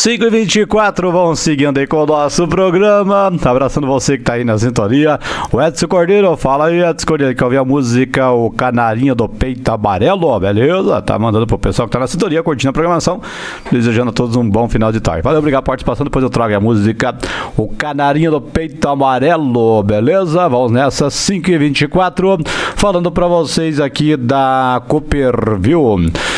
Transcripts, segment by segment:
5h24, vamos seguindo aí com o nosso programa. Abraçando você que tá aí na sintonia. O Edson Cordeiro, fala aí, Edson Cordeiro, que ouviu a música O Canarinho do Peito Amarelo, beleza? Tá mandando pro pessoal que tá na sintonia, curtindo a programação, desejando a todos um bom final de tarde. Valeu, obrigado por participação, depois eu trago a música O Canarinho do Peito Amarelo, beleza? Vamos nessa, 5h24, falando pra vocês aqui da Cooperview.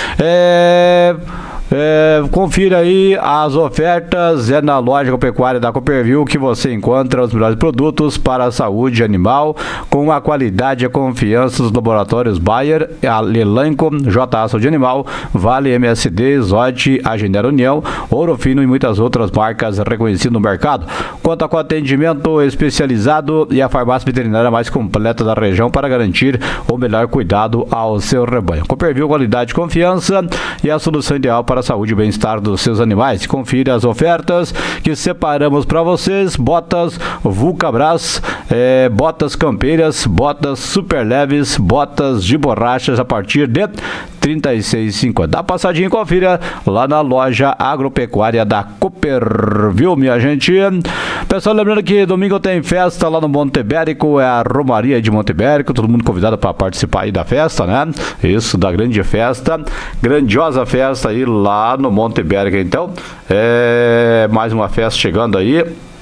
Confira aí as ofertas, é na loja agropecuária da Cooperview que você encontra os melhores produtos para a saúde animal com a qualidade e a confiança dos laboratórios Bayer, Elanco, JA Saúde Animal, Vale MSD, Zote, Agenera União, Ouro Fino e muitas outras marcas reconhecidas no mercado. Conta com atendimento especializado e a farmácia veterinária mais completa da região para garantir o melhor cuidado ao seu rebanho. Cooperview, qualidade e confiança e a solução ideal para a saúde e bem-estar dos seus animais. Confira as ofertas que separamos para vocês: botas Vulcabras, botas campeiras, botas super leves, botas de borrachas a partir de R$ 36,50. Dá passadinha e confira lá na loja agropecuária da Cooperview, minha gente. Pessoal, lembrando que domingo tem festa lá no Monte Ibérico, é a Romaria de Monte Ibérico, todo mundo convidado para participar aí da festa, né? Isso, da grande festa, grandiosa festa aí lá no Monte Ibérico. Então, mais uma festa chegando aí.